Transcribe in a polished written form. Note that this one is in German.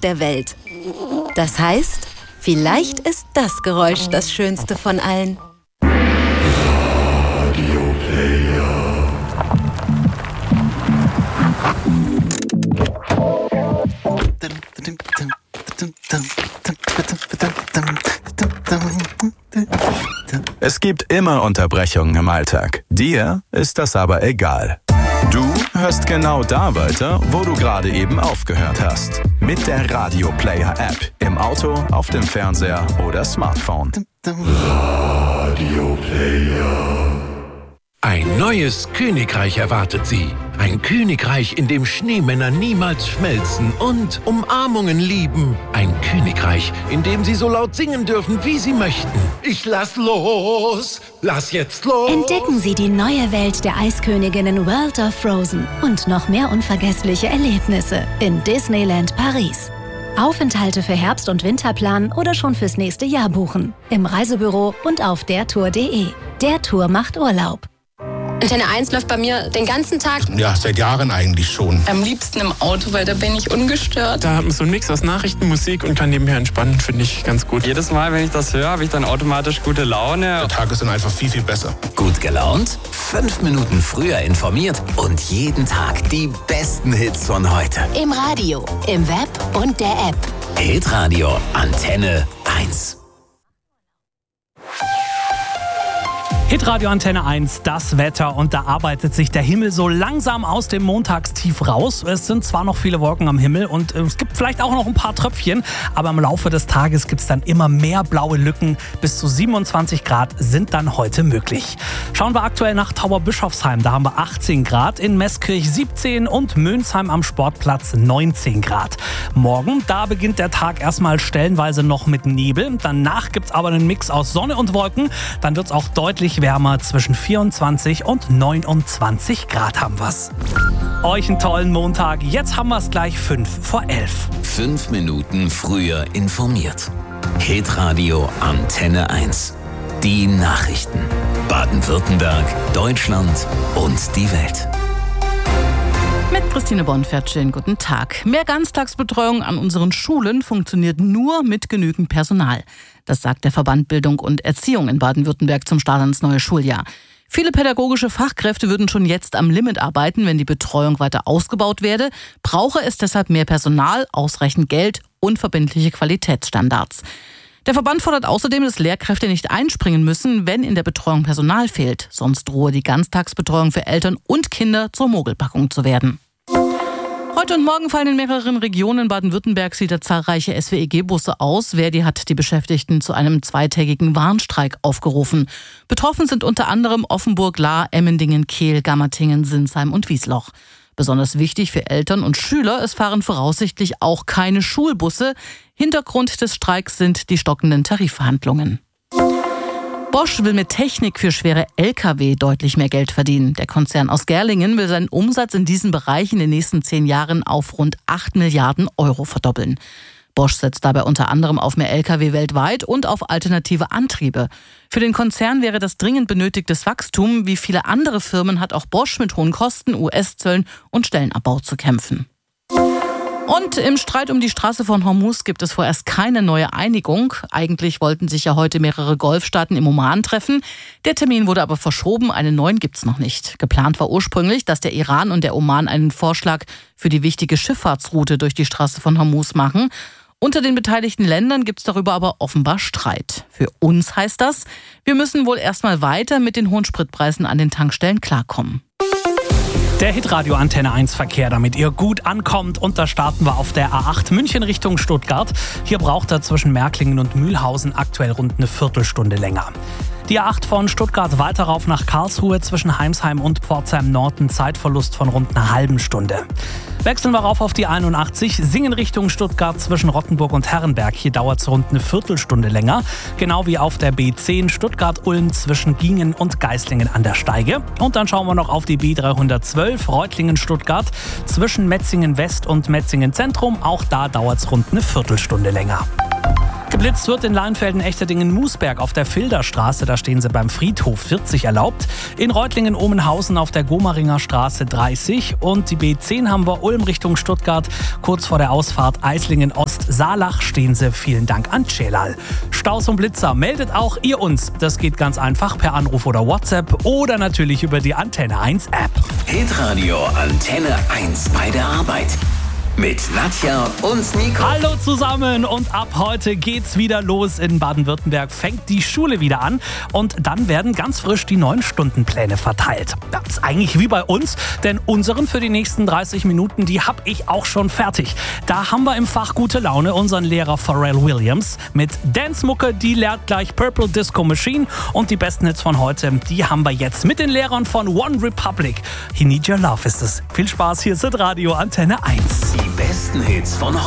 der Welt. Das heißt, vielleicht ist das Geräusch das schönste von allen. Es gibt immer Unterbrechungen im Alltag. Dir ist das aber egal. Du hörst genau da weiter, wo du gerade eben aufgehört hast. Mit der Radio Player App. Im Auto, auf dem Fernseher oder Smartphone. Radio Player. Ein neues Königreich erwartet Sie. Ein Königreich, in dem Schneemänner niemals schmelzen und Umarmungen lieben. Ein Königreich, in dem Sie so laut singen dürfen, wie Sie möchten. Ich lass los! Lass jetzt los! Entdecken Sie die neue Welt der Eisköniginnen World of Frozen und noch mehr unvergessliche Erlebnisse in Disneyland Paris. Aufenthalte für Herbst- und Winterplan oder schon fürs nächste Jahr buchen. Im Reisebüro und auf dertour.de. Der Tour macht Urlaub. Antenne 1 läuft bei mir den ganzen Tag. Ja, seit Jahren eigentlich schon. Am liebsten im Auto, weil da bin ich ungestört. Da hat man so einen Mix aus Nachrichten, Musik und kann nebenher entspannen, finde ich ganz gut. Jedes Mal, wenn ich das höre, habe ich dann automatisch gute Laune. Der Tag ist dann einfach viel, viel besser. Gut gelaunt, 5 Minuten früher informiert und jeden Tag die besten Hits von heute. Im Radio, im Web und der App. Hitradio Antenne 1. Hitradio Antenne 1, das Wetter, und da arbeitet sich der Himmel so langsam aus dem Montagstief raus. Es sind zwar noch viele Wolken am Himmel und es gibt vielleicht auch noch ein paar Tröpfchen, aber im Laufe des Tages gibt es dann immer mehr blaue Lücken. Bis zu 27 Grad sind dann heute möglich. Schauen wir aktuell nach Tauberbischofsheim, da haben wir 18 Grad, in Meßkirch 17 und Mönsheim am Sportplatz 19 Grad. Morgen, da beginnt der Tag erstmal stellenweise noch mit Nebel. Danach gibt es aber einen Mix aus Sonne und Wolken. Dann wird es auch deutlich wärmer, zwischen 24 und 29 Grad haben wir's. Euch einen tollen Montag. Jetzt haben wir es gleich 5 vor 11. 5 Minuten früher informiert. Hitradio Antenne 1. Die Nachrichten. Baden-Württemberg, Deutschland und die Welt. Mit Christine Bonfert, schönen guten Tag. Mehr Ganztagsbetreuung an unseren Schulen funktioniert nur mit genügend Personal. Das sagt der Verband Bildung und Erziehung in Baden-Württemberg zum Start ins neue Schuljahr. Viele pädagogische Fachkräfte würden schon jetzt am Limit arbeiten, wenn die Betreuung weiter ausgebaut werde. Brauche es deshalb mehr Personal, ausreichend Geld und verbindliche Qualitätsstandards. Der Verband fordert außerdem, dass Lehrkräfte nicht einspringen müssen, wenn in der Betreuung Personal fehlt. Sonst drohe die Ganztagsbetreuung für Eltern und Kinder zur Mogelpackung zu werden. Heute und morgen fallen in mehreren Regionen Baden-Württembergs wieder zahlreiche SWEG-Busse aus. Verdi hat die Beschäftigten zu einem 2-tägigen Warnstreik aufgerufen. Betroffen sind unter anderem Offenburg, Lahr, Emmendingen, Kehl, Gammertingen, Sinsheim und Wiesloch. Besonders wichtig für Eltern und Schüler, es fahren voraussichtlich auch keine Schulbusse. Hintergrund des Streiks sind die stockenden Tarifverhandlungen. Bosch will mit Technik für schwere Lkw deutlich mehr Geld verdienen. Der Konzern aus Gerlingen will seinen Umsatz in diesem Bereich in den nächsten 10 Jahren auf rund 8 Milliarden Euro verdoppeln. Bosch setzt dabei unter anderem auf mehr Lkw weltweit und auf alternative Antriebe. Für den Konzern wäre das dringend benötigtes Wachstum. Wie viele andere Firmen hat auch Bosch mit hohen Kosten, US-Zöllen und Stellenabbau zu kämpfen. Und im Streit um die Straße von Hormuz gibt es vorerst keine neue Einigung. Eigentlich wollten sich ja heute mehrere Golfstaaten im Oman treffen. Der Termin wurde aber verschoben, einen neuen gibt's noch nicht. Geplant war ursprünglich, dass der Iran und der Oman einen Vorschlag für die wichtige Schifffahrtsroute durch die Straße von Hormuz machen. Unter den beteiligten Ländern gibt's darüber aber offenbar Streit. Für uns heißt das, wir müssen wohl erstmal weiter mit den hohen Spritpreisen an den Tankstellen klarkommen. Der Hitradio Antenne 1 Verkehr, damit ihr gut ankommt. Und da starten wir auf der A8 München Richtung Stuttgart. Hier braucht er zwischen Märklingen und Mühlhausen aktuell rund eine Viertelstunde länger. Die A8 von Stuttgart weiter rauf nach Karlsruhe zwischen Heimsheim und Pforzheim Nord, ein Zeitverlust von rund einer halben Stunde. Wechseln wir rauf auf die 81, Singen Richtung Stuttgart zwischen Rottenburg und Herrenberg. Hier dauert es rund eine Viertelstunde länger. Genau wie auf der B10 Stuttgart-Ulm zwischen Gingen und Geislingen an der Steige. Und dann schauen wir noch auf die B312 Reutlingen-Stuttgart zwischen Metzingen West und Metzingen Zentrum. Auch da dauert es rund eine Viertelstunde länger. Geblitzt wird in Leinfelden, Echterdingen, Moosberg auf der Filderstraße. Da stehen sie beim Friedhof 40 erlaubt. In Reutlingen-Omenhausen auf der Gomaringer Straße 30. Und die B10 haben wir Ulm Richtung Stuttgart. Kurz vor der Ausfahrt Eislingen-Ost-Saalach stehen sie. Vielen Dank an Celal. Staus und Blitzer meldet auch ihr uns. Das geht ganz einfach per Anruf oder WhatsApp oder natürlich über die Antenne 1 App. Hitradio Antenne 1 bei der Arbeit. Mit Nadja und Nico. Hallo zusammen und ab heute geht's wieder los. In Baden-Württemberg fängt die Schule wieder an und dann werden ganz frisch die neuen Stundenpläne verteilt. Das ist eigentlich wie bei uns, denn unseren für die nächsten 30 Minuten, die habe ich auch schon fertig. Da haben wir im Fach Gute Laune unseren Lehrer Pharrell Williams mit Dance-Mucke, die lehrt gleich Purple Disco Machine und die besten Hits von heute, die haben wir jetzt mit den Lehrern von One Republic. He Need Your Love ist es. Viel Spaß, hier ist Radio Antenne 1. Die besten Hits von heute.